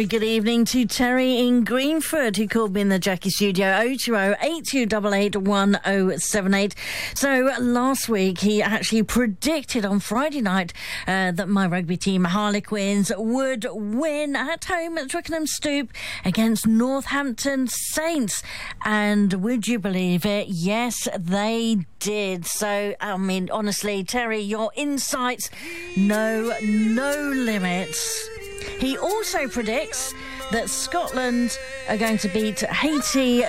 Good evening to Terry in Greenford, who called me in the Jackie studio, 020-8288-1078. So last week he actually predicted on Friday night that my rugby team Harlequins would win at home at Twickenham Stoop against Northampton Saints. And would you believe it? Yes, they did. So, I mean, honestly, Terry, your insights, no limits. He also predicts that Scotland are going to beat Haiti